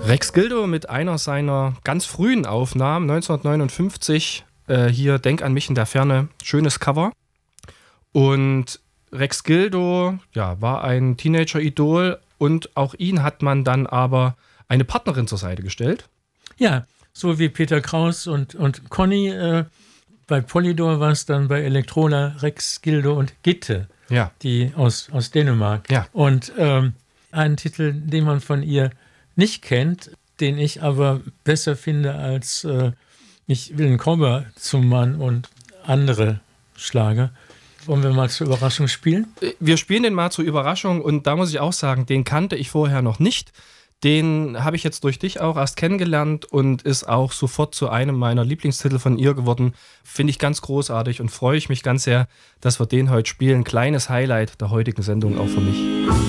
Rex Gildo mit einer seiner ganz frühen Aufnahmen, 1959, hier Denk an mich in der Ferne, schönes Cover. Und Rex Gildo, ja, war ein Teenager-Idol und auch ihn hat man dann aber eine Partnerin zur Seite gestellt. Ja, so wie Peter Kraus und Conny. Bei Polydor war es dann bei Elektrola Rex Gildo und Gitte, Ja. die aus Dänemark. Ja. Und einen Titel, den man von ihr nicht kennt, den ich aber besser finde als Ich will einen Cowboy zum Mann und andere Schlager. Wollen wir mal zur Überraschung spielen? Wir spielen den mal zur Überraschung und da muss ich auch sagen, den kannte ich vorher noch nicht. Den habe ich jetzt durch dich auch erst kennengelernt und ist auch sofort zu einem meiner Lieblingstitel von ihr geworden. Finde ich ganz großartig und freue ich mich ganz sehr, dass wir den heute spielen. Kleines Highlight der heutigen Sendung auch für mich.